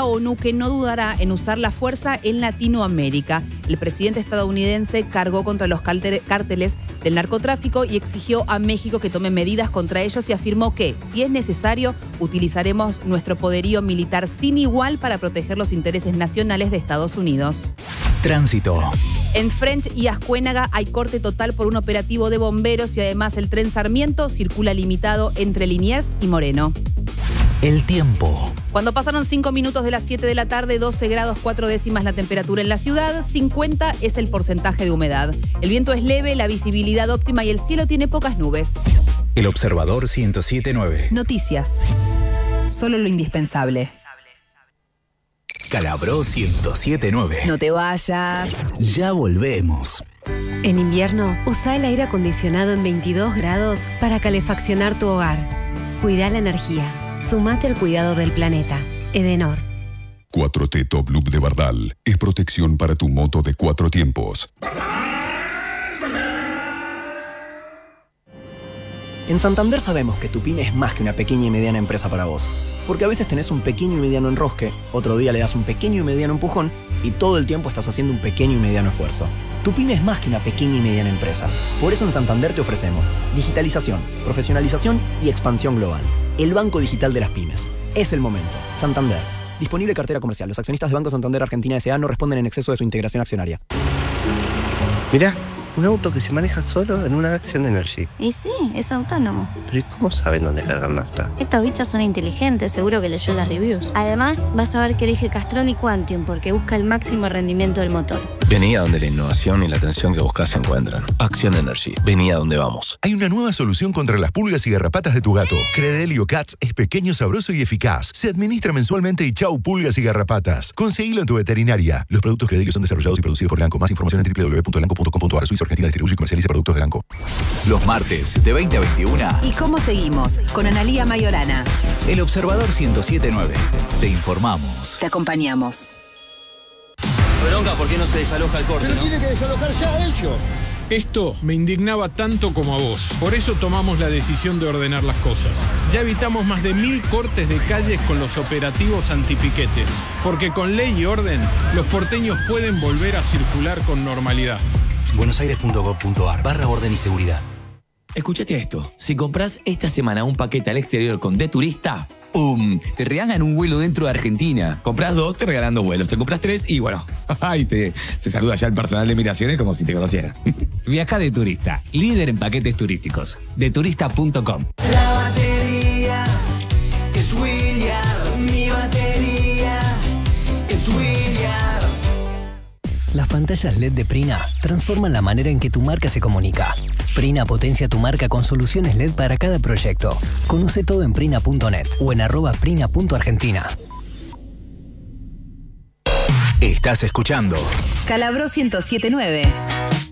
la ONU que no dudará en usar la fuerza en Latinoamérica. El presidente estadounidense cargó contra los cárteles del narcotráfico y exigió a México que tome medidas contra ellos y afirmó que, si es necesario, utilizaremos nuestro poderío militar sin igual para proteger los intereses nacionales de Estados Unidos. Tránsito. En French y Ascuénaga hay corte total por un operativo de bomberos y además el tren Sarmiento circula limitado entre Liniers y Moreno. El tiempo. Cuando pasaron 5 minutos de las 7 de la tarde, 12 grados 4 décimas la temperatura en la ciudad, 50 es el porcentaje de humedad. El viento es leve, la visibilidad óptima y el cielo tiene pocas nubes. El Observador 107.9. Noticias. Solo lo indispensable. Calabró 107.9. No te vayas. Ya volvemos. En invierno, usa el aire acondicionado en 22 grados para calefaccionar tu hogar. Cuida la energía. Sumate al cuidado del planeta. Edenor. 4T Top Loop de Bardal es protección para tu moto de 4 tiempos. En Santander sabemos que tu pyme es más que una pequeña y mediana empresa para vos. Porque a veces tenés un pequeño y mediano enrosque, otro día le das un pequeño y mediano empujón y todo el tiempo estás haciendo un pequeño y mediano esfuerzo. Tu pyme es más que una pequeña y mediana empresa. Por eso en Santander te ofrecemos digitalización, profesionalización y expansión global. El Banco Digital de las Pymes. Es el momento. Santander. Disponible cartera comercial. Los accionistas de Banco Santander Argentina S.A. no responden en exceso de su integración accionaria. Mirá, un auto que se maneja solo en una Action Energy. Y sí, es autónomo. ¿Pero y cómo saben dónde cargar nafta? Estos bichos son inteligentes, seguro que leyó las reviews. Además, vas a ver que elige Castrol y Quantium porque busca el máximo rendimiento del motor. Vení a donde la innovación y la atención que buscas se encuentran. Action Energy. Vení a donde vamos. Hay una nueva solución contra las pulgas y garrapatas de tu gato. Credelio Cats es pequeño, sabroso y eficaz. Se administra mensualmente y chau pulgas y garrapatas. Conseguilo en tu veterinaria. Los productos Credelio son desarrollados y producidos por Elanco. Más información en www.elanco.com.ar. Suiza Argentina distribuye y comercializa productos de Elanco. Los martes de 20 a 21. ¿Y cómo seguimos? Con Analía Mayorana. El Observador 107.9. Te informamos. Te acompañamos. Bronca, ¿por qué no se desaloja el corte, pero tiene que desalojar ya ellos. Esto me indignaba tanto como a vos. Por eso tomamos la decisión de ordenar las cosas. Ya evitamos más de 1000 cortes de calles con los operativos antipiquetes. Porque con ley y orden, los porteños pueden volver a circular con normalidad. buenosaires.gov.ar/orden y seguridad. Escúchate esto. Si compras esta semana un paquete al exterior con De Turista, ¡pum! Te regalan un vuelo dentro de Argentina. Compras 2, te regalan 2 vuelos. Te compras 3 y bueno, ay, te saluda ya el personal de migraciones como si te conociera. Viaja De Turista, líder en paquetes turísticos. Deturista.com. La batería es William. Mi batería es William. Las pantallas LED de Prina transforman la manera en que tu marca se comunica. Prina potencia tu marca con soluciones LED para cada proyecto. Conoce todo en prina.net o en @prina.argentina. Estás escuchando Calabró 107.9.